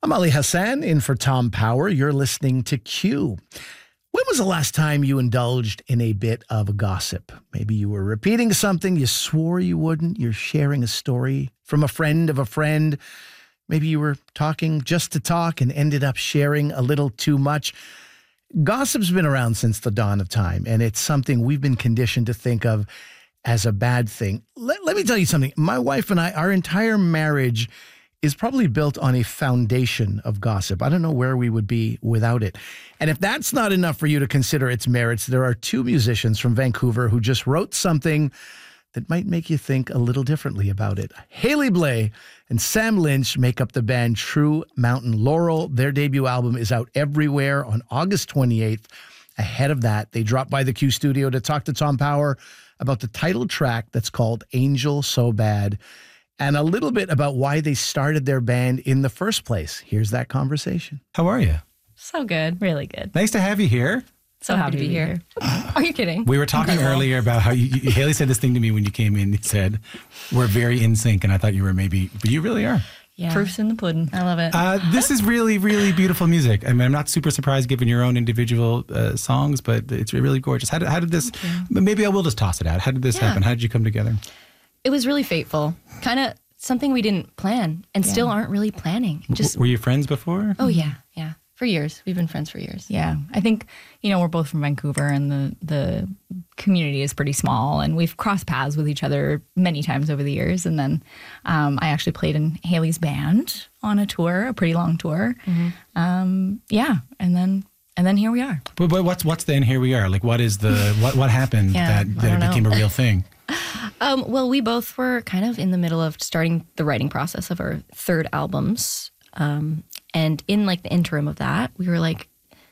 I'm Ali Hassan in for Tom Power. You're listening to Q. When was the last time you indulged in a bit of gossip? Maybe you were repeating something you swore you wouldn't. You're sharing a story from a friend of a friend. Maybe you were talking just to talk and ended up sharing a little too much. Gossip's been around since the dawn of time, and it's something we've been conditioned to think of as a bad thing. Let me tell you something. My wife and I, our entire marriage is probably built on a foundation of gossip. I don't know where we would be without it. And if that's not enough for you to consider its merits, there are two musicians from Vancouver who just wrote something that might make you think a little differently about it. Hayley Blais and Sam Lynch make up the band True Mountain Laurel. Their debut album is out everywhere on August 28th. Ahead of that, they dropped by the Q studio to talk to Tom Power about the title track that's called Angel So Bad, and a little bit about why they started their band in the first place. Here's that conversation. How are you? So good. Really good. Nice to have you here. So happy to be here. Are you kidding? We were talking earlier about how Hayley said this thing to me when you came in. He said, we're very in sync, and I thought you were maybe, but you really are. Yeah. Proof's in the pudding. I love it. This is really, really beautiful music. I mean, I'm not super surprised given your own individual songs, but it's really gorgeous. How did this, maybe I will just toss it out. How did this happen? How did you come together? It was really fateful. Kind of something we didn't plan and still aren't really planning. Just Were you friends before? Oh, yeah. For years. We've been friends for years. Yeah. I think, we're both from Vancouver and the community is pretty small and we've crossed paths with each other many times over the years. And then I actually played in Hayley's band on a tour, a pretty long tour. Mm-hmm. And then here we are. But what's the and here we are? Like what is the, what happened that it became a real thing? Well, we both were kind of in the middle of starting the writing process of our third albums. And in like the interim of that, we were like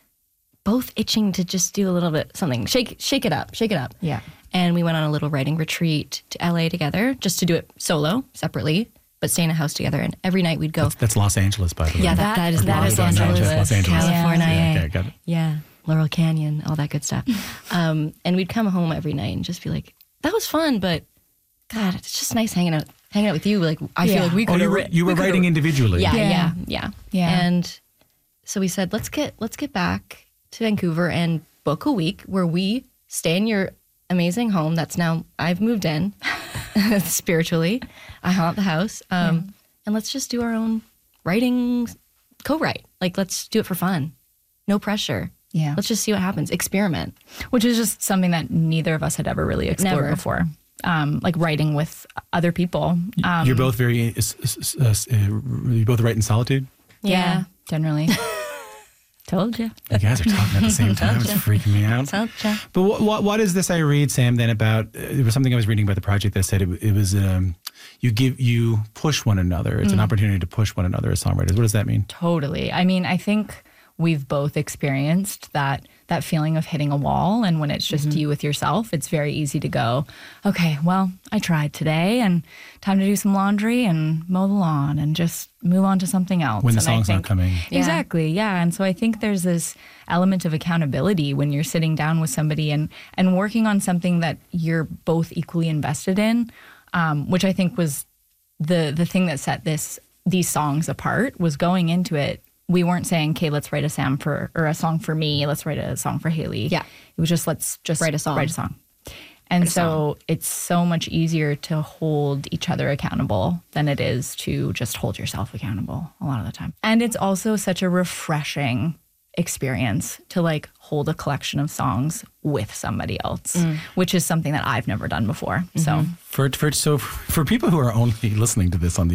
both itching to just do a little bit something, shake it up. Yeah. And we went on a little writing retreat to LA together just to do it solo, separately, but stay in a house together. And every night we'd go. That's Los Angeles, by the way. Yeah, that is Los Angeles, California. Yeah, Laurel Canyon, all that good stuff. And we'd come home every night and just be like, that was fun, but God, it's just nice hanging out with you. Like I feel like we could. You were writing individually. Yeah. And so we said, let's get back to Vancouver and book a week where we stay in your amazing home. That's now I've moved in spiritually. I haunt the house, and let's just do our own writing, co-write. Like let's do it for fun, no pressure. Yeah, let's just see what happens. Experiment, which is just something that neither of us had ever really explored before. Like writing with other people. You're both you both write in solitude? Yeah, generally. Told you. You guys are talking at the same time. It's freaking me out. Told you. But what is this I read, Sam, then about, it was something I was reading about the project that said it was, you push one another. It's an opportunity to push one another as songwriters. What does that mean? Totally. I mean, I think we've both experienced that feeling of hitting a wall, and when it's just you with yourself, it's very easy to go, okay, well, I tried today and time to do some laundry and mow the lawn and just move on to something else. When the song's not coming. Exactly, yeah. And so I think there's this element of accountability when you're sitting down with somebody and working on something that you're both equally invested in, which I think was the thing that set these songs apart, was going into it. We weren't saying, okay, let's write a song for me. Let's write a song for Hayley. Yeah. It was just, let's just write a song. And so it's so much easier to hold each other accountable than it is to just hold yourself accountable a lot of the time. And it's also such a refreshing experience to like hold a collection of songs with somebody else, which is something that I've never done before. So for people who are only listening to this on the